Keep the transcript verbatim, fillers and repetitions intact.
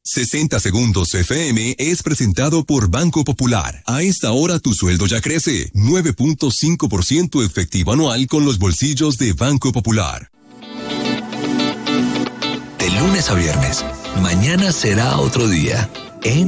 sesenta Segundos F M es presentado por Banco Popular. A esta hora tu sueldo ya crece. nueve punto cinco por ciento efectivo anual con los bolsillos de Banco Popular. De lunes a viernes, mañana será otro día. En